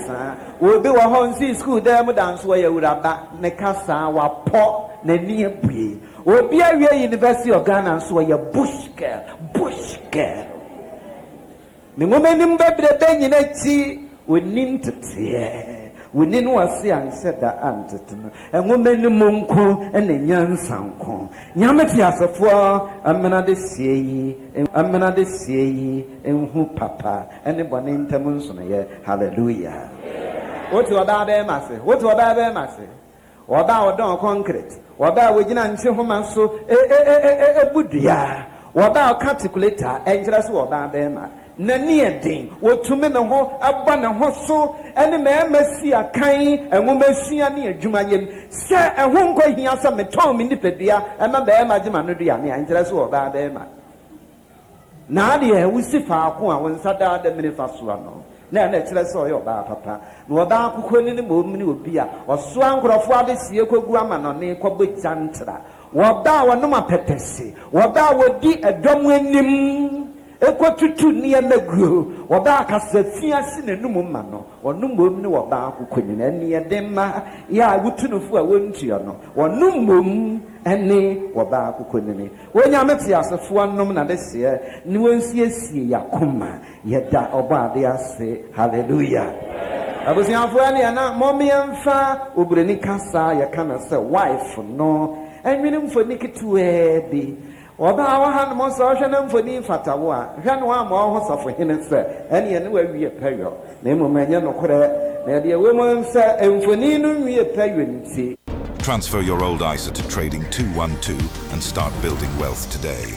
nyansa obi wo ho nsi school dem dance wo yawuraba ne kasa wa po na ni abue obi awie University of Ghana so ye bush girl me momenim bebre benyina ti wonim tete wonin wase anseda antetno enwomenim nko ene nyansanko nyameti asefo amena de sieyi enhu papa ene bone ntam nso ye hallelujah oti oda be mase oda odon concrete oda wogina nche homa so ebudua oda calculator enjira so oda be ma nani edin wotume ne ho aba ne ho so ene masi akan enwomasua ne adwumayem se eho nko hia se meton me nipadua ema be ma gima no dua ne enjira so oda be ma na de wusi fa ako a wonsada da mini fa so ano na kire se oyo ba papa na oba akukọ ni mo mini obi a oso ankrofo ade sie kogu ama no ne kwabo jantra woba wonoma petese woba wodi edom anim ekotutu ni emagro woba akasafia si nenum ma no onumom ni woba akukọ ni na ne edema ya wutunufu a wontuo no onumom ene woba akukọ ni wonya meti asefo anom na de se ni wonsiesie yakoma yeda oba ade ase hallelujah abusianfo ene na momiemfa obreni kasa yakana se wife no enwene mfoni ketuwe bi oba wa no so hwe na mfoni fatawo a hwe no ama ho sofo hene se ene ne wa wie peyo na emomanya no kore na de we mo nsa mfoni no wie peyo nti. Transfer your old ISA to Trading 212 and start building wealth today.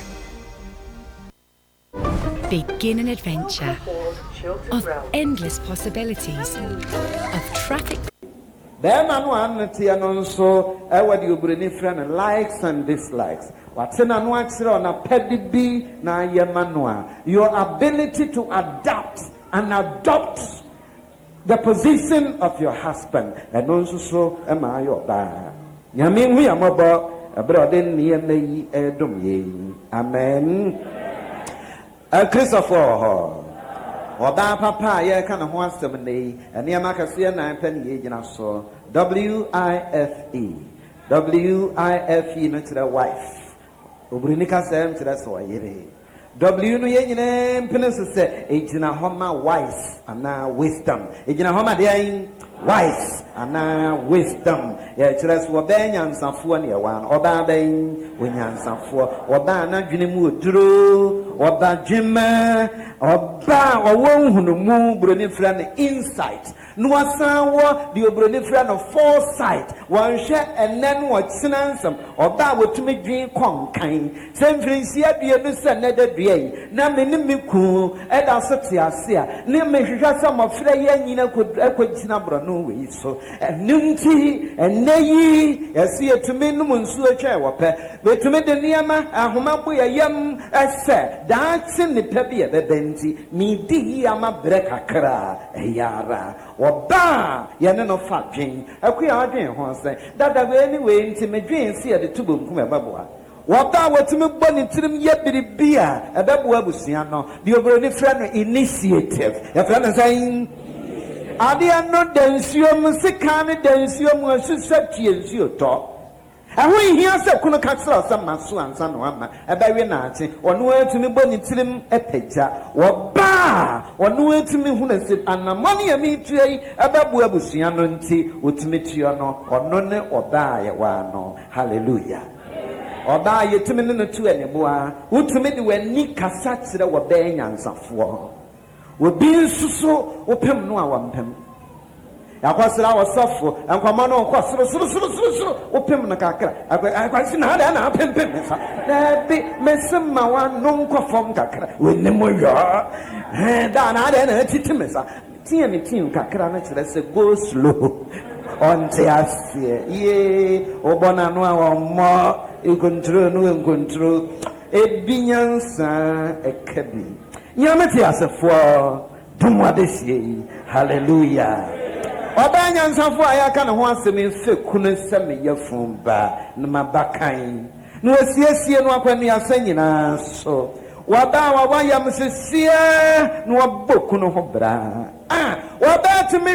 Begin an adventure of endless possibilities, of traffic. Bema no antia no so ewa di obreni friend likes and dislikes. Watena no akire na pedibi na yemanoa. Your ability to adapt and adopt the position of your husband. And also so ema yo ba. Nyame hu yamobo abroden ni emeyi edom ye. Amen. Christopher Oba papa ye kana ho asem nei ene amakase ye nan pa ne ye gina so WIFE no tira wife obrini ka sem tira so yire W no ye nyine mpene se e gina homa wise ana wisdom e gina homa de wise ana wisdom ye tira so oba nyansafo ne ye wan oba ben onyansafo oba na dwene mu oduro oba dwema oba owonhunumu broni fra ne insight no asan wo the obroni fra no foresight wanhwe enen wo kyenansam oba wotumi dwen konkan semfrinsi adue no se ne da due na meni miku eda so te ase a ne mehwehwa sam ofra ye nyina kogyina brono we so enunti eneyi yesi etumi num nsu atwa wo pe betumi de niama ahoma bo yam ese daati ne pe bi ebenti mi di ama breka kra eyara oba yene no fa dwen akuya adwen ho se dada we ni we nti medwen si e de tubo nkum ebeboa woba wotumi boni tirim ye biribia ebeboa busia no de obroni fra no initiative ya fra no say ade no dansuom sika ne dansuom asisa tiensuo to aho hia se kuno katsra sa maso ansa no ama ebawe na ate ono atumi boni tirim epagya woba ono atumi hu na se anamani ya mitui ebabu abusua no nti otumi tuo no ono ne oba ye wa no hallelujah oba yetumi ne no tu eneboa utumi de wani kasa kire wo ba nyansafo obi nsuso opem no a wampem akwasira wasafo ankwama no kwasiro opem na kakra akwasi na ada na pempem sa na bi mesema wa no nkwafom kakra wenemo yo da na ada na titim sa tie me tin kakra na kire se go slow on te asie ye obona no a mo control ebinyansa ekabi nyameti asefo dumwadesi hallelujah oba nyansafo ayaka na ho asem fe kunu seme yafumba na mabakan no asiesie no akwani asanyina so waba wayam sesie no waboku no ho bra waba tumi